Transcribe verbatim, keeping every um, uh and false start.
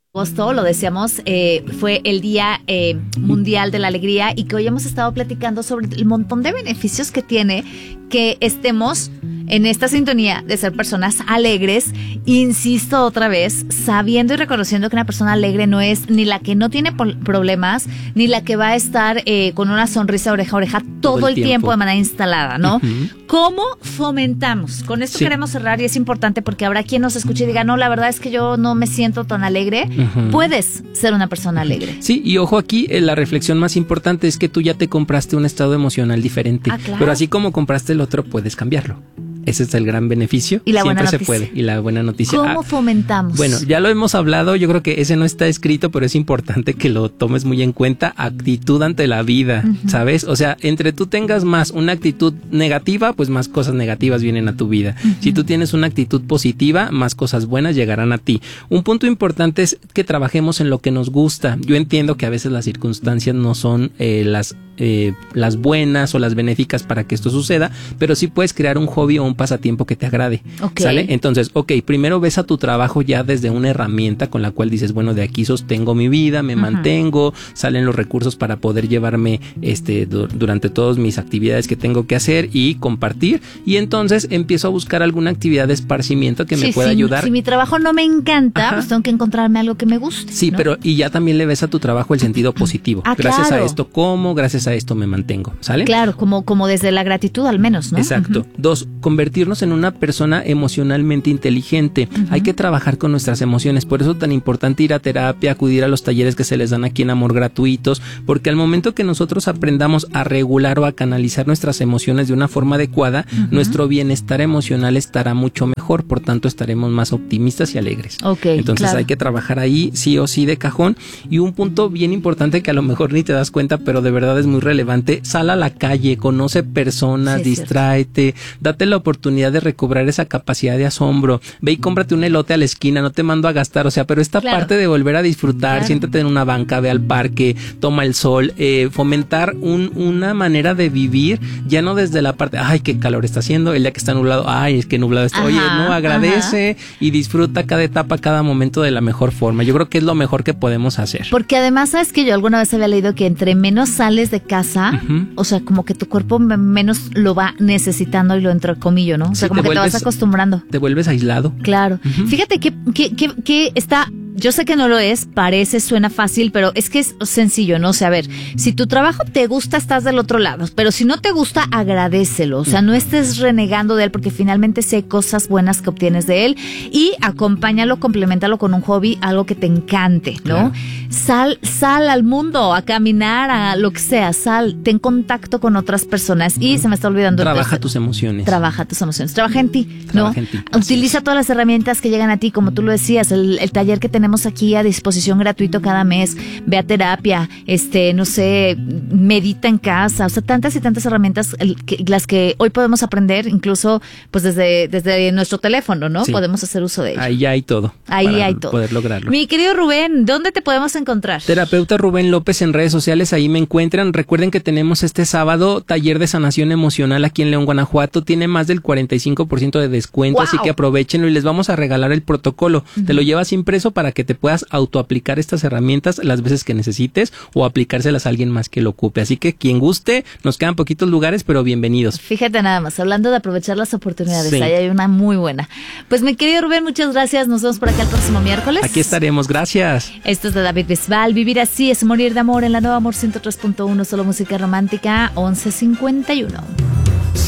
Agosto, lo decíamos, eh, fue el Día eh, Mundial de la Alegría y que hoy hemos estado platicando sobre el montón de beneficios que tiene que estemos en esta sintonía de ser personas alegres. Insisto otra vez, sabiendo y reconociendo que una persona alegre no es ni la que no tiene problemas, ni la que va a estar eh, con una sonrisa oreja a oreja todo, todo el tiempo. tiempo de manera instalada, ¿no? Uh-huh. ¿Cómo fomentamos? Con esto sí. queremos cerrar y es importante porque habrá quien nos escuche y diga, no, la verdad es que yo no me siento tan alegre. Uh-huh. Puedes ser una persona alegre. Sí, y ojo aquí, eh, la reflexión más importante es que tú ya te compraste un estado emocional diferente. Ah, claro. Pero así como compraste el otro, puedes cambiarlo. Ese es el gran beneficio. Y la Siempre buena se noticia. puede. Y la buena noticia. ¿Cómo ah, fomentamos? Bueno, ya lo hemos hablado. Yo creo que ese no está escrito, pero es importante que lo tomes muy en cuenta. Actitud ante la vida, uh-huh. ¿sabes? O sea, entre tú tengas más una actitud negativa, pues más cosas negativas vienen a tu vida. Uh-huh. Si tú tienes una actitud positiva, más cosas buenas llegarán a ti. Un punto importante es que trabajemos en lo que nos gusta. Yo entiendo que a veces las circunstancias no son eh, las Eh, las buenas o las benéficas para que esto suceda, pero sí puedes crear un hobby o un pasatiempo que te agrade, okay. ¿sale? Entonces, ok, primero ves a tu trabajo ya desde una herramienta con la cual dices, bueno, de aquí sostengo mi vida, me uh-huh. mantengo, salen los recursos para poder llevarme este du- durante todas mis actividades que tengo que hacer y compartir, y entonces empiezo a buscar alguna actividad de esparcimiento que sí, me pueda si, ayudar. Si mi trabajo no me encanta, Ajá. pues tengo que encontrarme algo que me guste. Sí, ¿no? pero y ya también le ves a tu trabajo el sentido positivo. Ah, gracias claro. a esto como, gracias a esto me mantengo, ¿sale? Claro, como, como desde la gratitud al menos, ¿no? Exacto. Uh-huh. Dos, convertirnos en una persona emocionalmente inteligente. Uh-huh. Hay que trabajar con nuestras emociones, por eso es tan importante ir a terapia, acudir a los talleres que se les dan aquí en Amor gratuitos, porque al momento que nosotros aprendamos a regular o a canalizar nuestras emociones de una forma adecuada, uh-huh. nuestro bienestar emocional estará mucho mejor, por tanto estaremos más optimistas y alegres. Okay, Entonces claro. hay que trabajar ahí sí o sí de cajón. Y un punto bien importante que a lo mejor ni te das cuenta, pero de verdad es muy relevante, sal a la calle, conoce personas, sí, distráete, date la oportunidad de recobrar esa capacidad de asombro, ve y cómprate un elote a la esquina, no te mando a gastar, o sea, pero esta claro. parte de volver a disfrutar, claro. siéntate en una banca, ve al parque, toma el sol, eh, fomentar un, una manera de vivir, ya no desde la parte, ay, qué calor está haciendo, el día que está nublado, ay, es que nublado está, ajá, oye, no, agradece ajá. y disfruta cada etapa, cada momento de la mejor forma. Yo creo que es lo mejor que podemos hacer. Porque además, ¿sabes que yo alguna vez había leído que entre menos sales de casa, uh-huh. o sea, como que tu cuerpo menos lo va necesitando y lo entrecomillo, ¿no? O sea, sí, como te que vuelves, te vas acostumbrando. Te vuelves aislado. Claro. Uh-huh. Fíjate que, que, que, que está... Yo sé que no lo es, parece, suena fácil, pero es que es sencillo, ¿no? O sea, a ver, si tu trabajo te gusta, estás del otro lado, pero si no te gusta, agradécelo, o sea, no estés renegando de él, porque finalmente sé cosas buenas que obtienes de él, y acompáñalo, complementalo con un hobby, algo que te encante, ¿no? Claro. Sal, sal al mundo, a caminar, a lo que sea, sal, ten contacto con otras personas, y se me está olvidando. Trabaja entonces, tus emociones. Trabaja tus emociones, trabaja en ti, ¿no? Trabaja en ti. Utiliza todas las herramientas que llegan a ti, como tú lo decías, el, el taller que tenemos aquí a disposición gratuito cada mes, ve a terapia, este, no sé, medita en casa, o sea, tantas y tantas herramientas que, las que hoy podemos aprender, incluso pues desde, desde nuestro teléfono, ¿no? Sí. Podemos hacer uso de ello. Ahí hay todo. Ahí para hay todo. Poder lograrlo. Mi querido Rubén, ¿dónde te podemos encontrar? Terapeuta Rubén López en redes sociales, ahí me encuentran. Recuerden que tenemos este sábado taller de sanación emocional aquí en León, Guanajuato. Tiene más del cuarenta y cinco por ciento de descuento, wow. así que aprovechenlo y les vamos a regalar el protocolo. Uh-huh. Te lo llevas impreso para que te puedas autoaplicar estas herramientas las veces que necesites o aplicárselas a alguien más que lo ocupe. Así que quien guste, nos quedan poquitos lugares, pero bienvenidos. Fíjate nada más, hablando de aprovechar las oportunidades, sí. ahí hay una muy buena. Pues mi querido Rubén, muchas gracias. Nos vemos por acá el próximo miércoles. Aquí estaremos, gracias. Esto es de David Bisbal. Vivir así es morir de amor en la Nueva Amor ciento tres punto uno, solo música romántica, once cincuenta y uno.